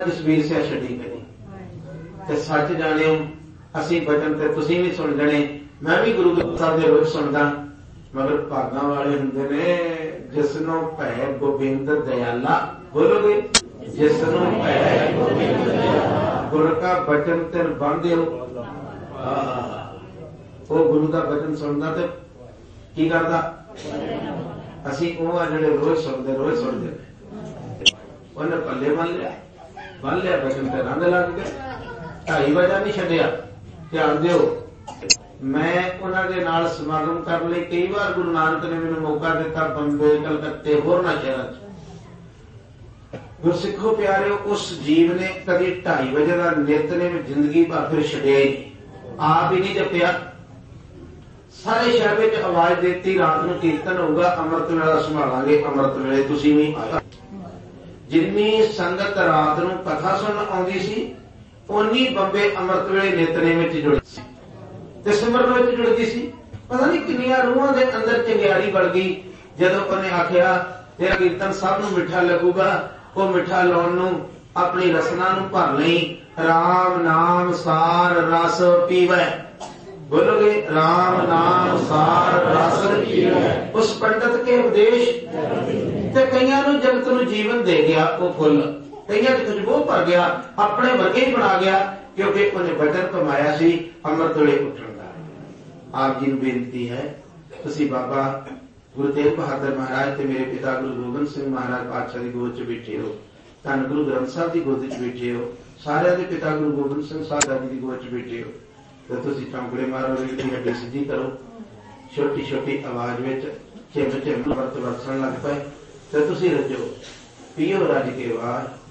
जसवीर सिंह छड्डी करी ते सच जाणिओ असीं बचन ते तुसीं भी सुन जाणे मैं भी गुरु ग्रंथ साहिब दे रोज सुनदा मगर भागां वाले हुंदे ने जिसनों भै गोबिंद दयाला बोलोगे जिसनों भै गोबिंद दयाला गुरु का बचन तिन बांधिओ वो गुरु का बचन सुनदा ते की करदा असीं ओह आ जिहड़े रोज सुनदे उन्हें पल्ले बन लिया बचन ते रंग लग गया 2.5 वजे नहीं छड्डिया ध्यान दिओ मैं उन्होंने नाल समागम करने लई कई बार गुरु नानक ने मैनूं मौका दिता बंबे कलकत्ते होरना शहरां गुरसिखो प्यारिओ उस जीव ने कभी 2.5 वजे का नितनेम जिंदगी भर फिर छड्डिया ही आप ही नहीं जपिया सारे शहर में आवाज देती रात को कीर्तन होगा अमृत वेला संभालांगे अमृत वेले तुसीं भी आया जिन्नी संगत रात को कथा सुन आउंदी सी उन्नी बंबे अमृत वेले नितनेम विच जुड़ी सी ते सिमरन विच जुड़दी सी पता नहीं किन्नियां रूहां दे अंदर चंगियारी बढ़ गई जदों उन्हें आखिया तेरा कीर्तन सब नूं मिठा लगूगा वो मिठा लाउण नूं अपनी रसना नूं भर लई राम नाम सार रस पीवै बोलोगे राम नाम सार रस पीवै उस पंडित के उपदेश ते कईयां नूं जगत नूं जीवन दे गया वो फुल कईयां च खुशबू भर गया अपने वर्गे ही बना गया क्योंकि उन्हें वचन कमाया सी अमृत वेले उठण दा आप जी नूं बेनती है तुसीं बाबा गुरु तेग बहादुर महाराज ते मेरे पिता गुरु गोबिंद सिंह महाराज पातशाह दी गोद च बैठे हो धन गुरु ग्रंथ साहिब दी गोद च बैठे हो सारे दे पिता गुरु गोबिंद सिंह साहिब जी दी गोद च बैठे हो तो तुसीं चौंकड़े मारो रीति हड्डी सीधी करो छोटी छोटी आवाज विच झिम झिम अमृत वरसन लग पए तो तुसीं रजो पियो रज के वार